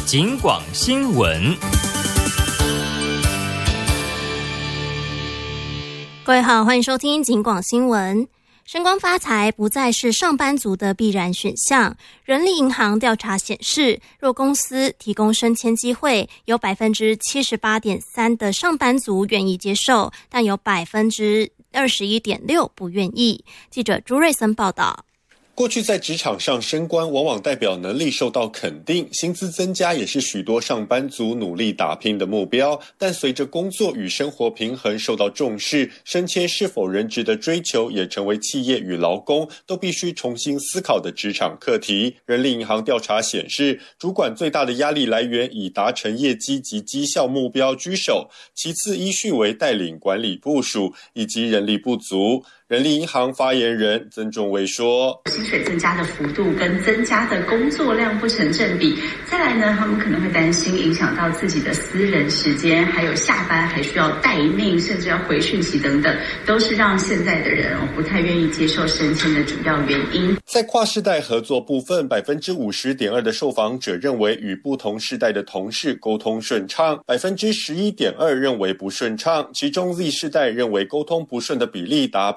警广新闻。 各位好，欢迎收听警广新闻。升官发财不再是上班族的必然选项。人力银行调查显示，若公司提供升迁机会，有 78.3% 的上班族愿意接受，但有 21.6% 不愿意。记者朱瑞森报道。 过去在职场上升官往往代表能力受到肯定，薪资增加也是许多上班族努力打拼的目标。但随着工作与生活平衡受到重视，升迁是否人值得追求也成为企业与劳工都必须重新思考的职场课题。人力银行调查显示，主管最大的压力来源以达成业绩及绩效目标居首，其次依序为带领管理部属以及人力不足。人力银行发言人曾仲威说， 薪水增加的幅度跟增加的工作量不成正比，再来呢，他们可能会担心影响到自己的私人时间，还有下班还需要待命，甚至要回讯息等等，都是让现在的人不太愿意接受升迁的主要原因。 在跨世代合作部分， 50.2% 的受访者认为与不同世代的同事沟通顺畅， 11.2% 认为不顺畅，其中 Z 世代认为沟通不顺的比例达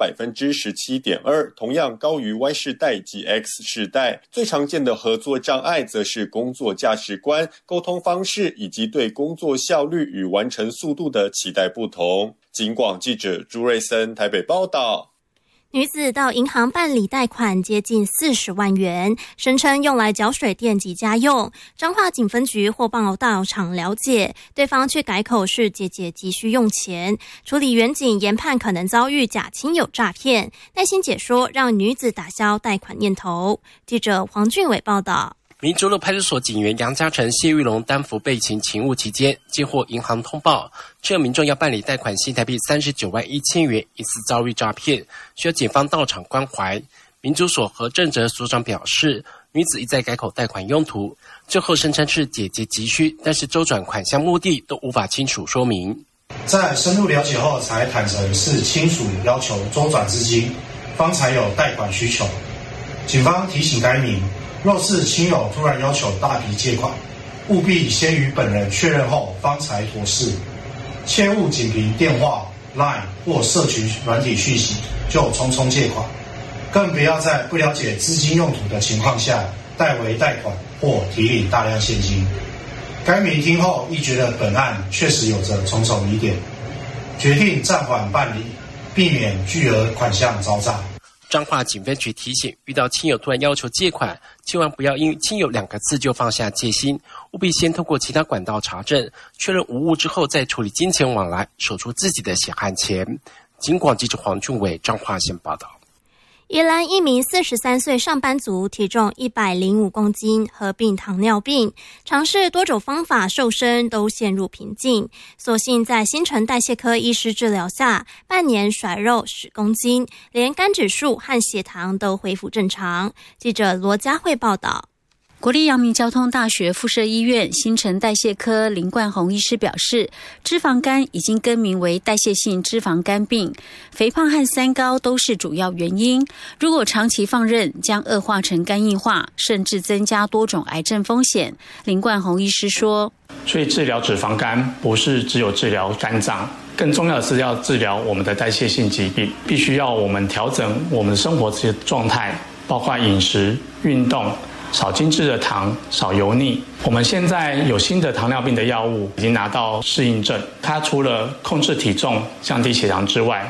17.2%， 同样高于 Y 世代及 X 世代。最常见的合作障碍则是工作价值观、沟通方式以及对工作效率与完成速度的期待不同。警广记者朱瑞森台北报道。 女子到银行办理贷款接近40万元，声称用来缴水电及家用。彰化警分局获报到场了解，对方却改口是姐姐急需用钱。处理员警研判可能遭遇假亲友诈骗，耐心解说让女子打消贷款念头。记者黄俊伟报道。 民族路派出所警员杨嘉诚、谢玉龙担负备勤勤务期间，接获银行通报，这民众要办理贷款新台币39万1000元，疑似遭遇诈骗，需要警方到场关怀。民族所何正哲所长表示，女子一再改口贷款用途，最后声称是姐姐急需，但是周转款项目的都无法清楚说明。 在深入了解后，才坦诚是亲属要求周转资金，方才有贷款需求。警方提醒该名，若是亲友突然要求大笔借款，务必先与本人确认后方才妥适，切勿仅凭电话、LINE 或社群软体讯息就匆匆借款，更不要在不了解资金用途的情况下代为贷款或提领大量现金。该名听后亦觉得本案确实有着重重疑点，决定暂缓办理，避免巨额款项遭诈。 彰化警分局提醒，遇到亲友突然要求借款，千万不要因亲友2个字就放下戒心，务必先透过其他管道查证，确认无误之后再处理金钱往来，守住自己的血汗钱。警广记者黄俊伟彰化县报道。 宜兰一名43岁上班族，体重105公斤，合并糖尿病，尝试多种方法瘦身都陷入瓶颈，所幸在新陈代谢科医师治疗下，半年甩肉10公斤，连肝指数和血糖都恢复正常。记者罗佳慧报道。 国立阳明交通大学附设医院新陈代谢科林冠宏医师表示，脂肪肝已经更名为代谢性脂肪肝病，肥胖和三高都是主要原因。如果长期放任，将恶化成肝硬化，甚至增加多种癌症风险。林冠宏医师说， 所以治疗脂肪肝不是只有治疗肝脏，更重要的是要治疗我们的代谢性疾病，必须要我们调整我们的生活状态，包括饮食、运动，少精制的糖，少油腻。我们现在有新的糖尿病的药物已经拿到适应症，它除了控制体重、降低血糖之外，